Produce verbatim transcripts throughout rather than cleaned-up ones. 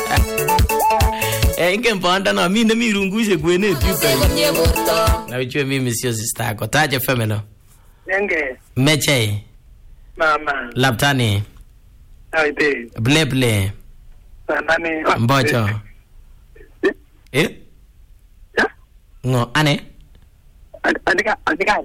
Eh, ingen panda na mimi nemi rungushe kwenet yuto. Na ujue mimi sio sister yako. Taje femelo. Nenge. Meche. Mama. Laptani. Aite. Ble ble. Sanani. Mbocho. Eh? Ya? Ngo ane? Andika andika.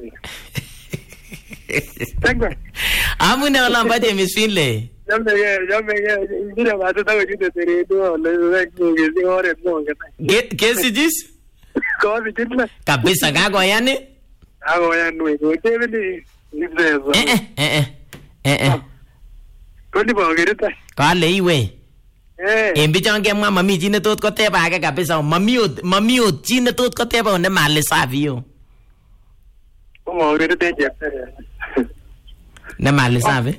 Tengwe. Amune wala mbaje misfinle. Jambe ye, jambe ye. Mira bato tawo jide tere do le le ke si ore no ke. Ke sijis? Ko si jitna. Kabisa gago yani? Ago ya no ko tebeli. Nizezo. Eh eh eh eh eh. Ko ni ba gerita. Kale iwe. Eh. Embi change mwa mami chi ne tot koteba age kabisa. Mami ot mami ot chi ne tot koteba ne mali safi yo. Ko mo gerita je. Ne mali safi?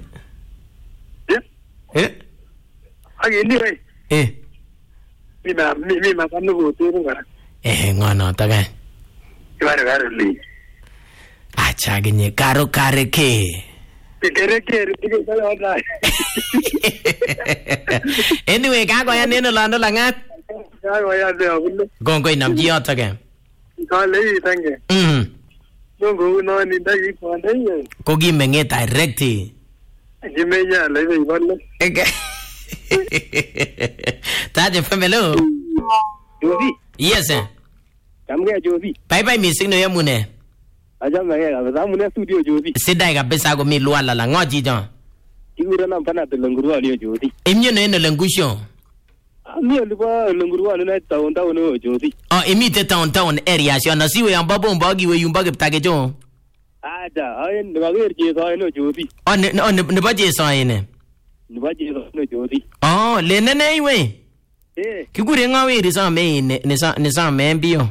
Eh? Agi ndi we. Eh. Mi ma mi mi ma kanu go tu ngara. Eh ngono taga. Kare kare li. Acha ginye karo kare ke. Kere kere tigo kala oda. Anyway, ka ko ya neno lando langat. Ka ko ya de abulo. Gongo inam ji otage. Ka le tange. Mhm. Gongo no ni dagi pande ye. Ko gi menge direct. Jimenya le be balle. Taje femelo. Jovi. Yes sir. Kamge Jovi. Bye bye missing no yamune. Aja mage ga mune studio Jovi. Sidai kabisa ko mi luala la ngoji jon. Kiura na mpana to lenguru ali Jovi. Emyo no eno lengusho. Ami aliba lenguru ali na town town no Jovi. Oh, imite town town area sio na siwe ambapo mbagi we yumba kiptage jo. Ada, ayen ngager je sa no Jovi. Oh, ne ne ne baje so ene. Ne baje no Jovi. Oh, le nene iwe. Eh. Kigure ngawe ri sa me ne ne sa ne sa me mbio.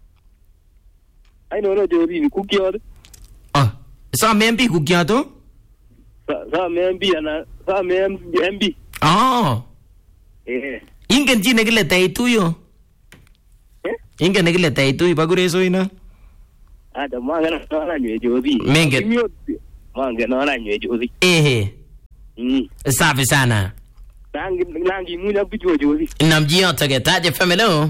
Ai no no Jovi ni kukio. Oh, sa me mbi kukio to? Sa sa me mbi ana sa me mbi. Oh. Eh. Ingen ji ne kile tai tu yo. Eh? Ingen ne kile tai tu bagure so ina. Ada manga na na nywe Jovi. Menge. Manga na na nywe Jovi. Eh. Mm. Safi sana. Nangi nangi munya bijo Jovi. Namji otage taje femelo.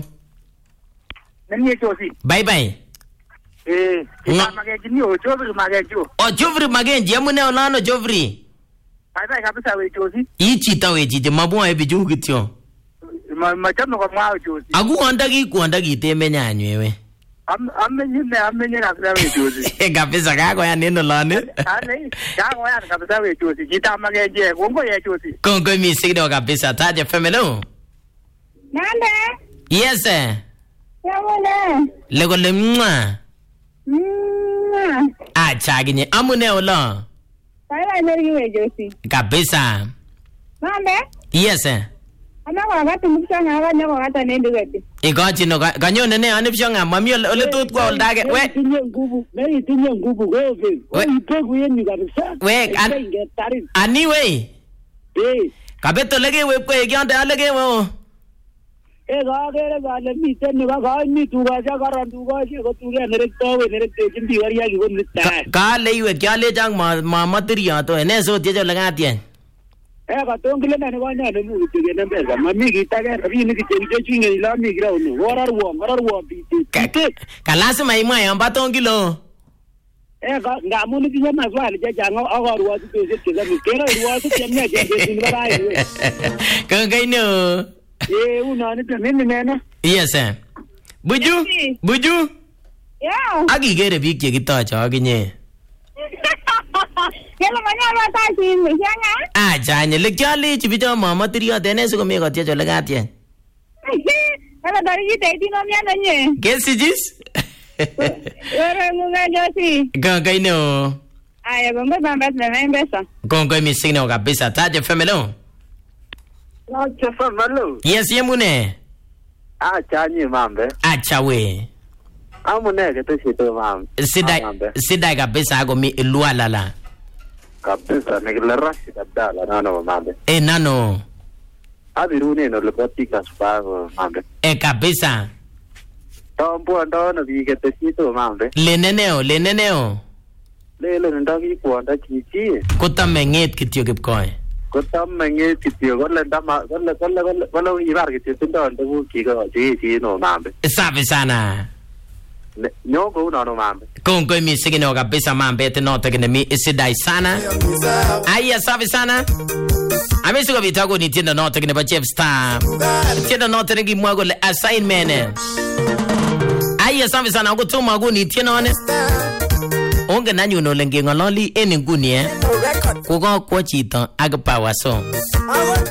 Nani Jovi? Bye bye. Eh, Nga- magenji ni o Jovi magenji. O Jovri magenji amune olano Jovri. Ai bai kabisa we Jovi. Ichi tawe jije mabwa ebi ju kityo. Ma ma chamo ko ma Jovi. Agu onda ki kuonda kiteme nyanywewe. Am amenye ne amenye kabisa we Jovi. Kabisa kako ya neno lane. Ani, ya ko ya kabisa we Jovi. Jita magenji kongo ye Jovi. Kongo mi signo kabisa taje femelo. Nanda, Yes sir. yamune. Lego le mwa. Mm. Acha ginye amune ola. Bye bye we Josi. Kabisa. Nanda, Yes sir. ana kwa gatu mchanga aba nyako gata nende gati. Ikochi no kanyo ne anipshonga mami ole tut kwa oldage. We tinye nguvu, mimi tinye nguvu wewe. We- Ipegu yeni kabisa. we an- Ingetari. ani we. Eh. Kabeto lege we kwe kyonde alege wo. Eh gagere gale miten ni ga ni tuga ja garan tuga ji go tuga nerekto we nerekte jindi wariya gi go nita. Ka le iwe kyale jang ma ma matria to ene so tiejo lagatien. Eh ga tongile na ni wanya ne mu tuge ne mbeza. Mami gi tage rabi ni gi je chinge ila mi gra unu. Warar wo, warar wo bi. Ka lazima imwa yamba tongilo. Eh ga ga mu ni je ma swali je jango agor wo tu je ke ga mi kera wo tu je me je je ni ba ai. Kongo no. Eh una ni te mimi nena. Yes sir. Buju? Yes. Buju? Yeah. Akikere biik chekitocho akinye. Kela manyalo tashi mchanga. Acha nye lekyalechi bicho mamatiryot ene sikomi kotiecho lekatien. Kala dari jite itino miano nye. Kesijis? Ore munga Josi. Kongo no. Aya gongo bambas me membesa. Kongo missing no kabisa taje femelo. No chefa malo. Yes yemune. Ah chanyi mambe. Acha we. Amune ke to shito mam. Sidai sidai kabisa ako mi lualala. Kabisa nikilera shidala nano mambe. E nano. Abirune no lekotika spago mambe. E kabisa. Tombo ndo no bi ke to shito mambe. Leneneo leneneo. Lele ndo ki kuonda chichi. Kota menget kityo kipkoy. Kotamenge kityo kole ndama kole kole kole ibar kityo tindo ndugu kiko chi no mambe. Safi sana. Nyoko unaona mambe. Kongoi misiki no kabisa mambe tenote kinemi isidai sana. Aya safi sana. Amesi ko bitago ni tienda note kineba Chef Star. Tienda note ngi mwago le assignment. Aya safi sana ngo tuma go ni tienda one. Onge nanyu no lenge ngololi eni nguni eh. Kuko kwa chito ag power song.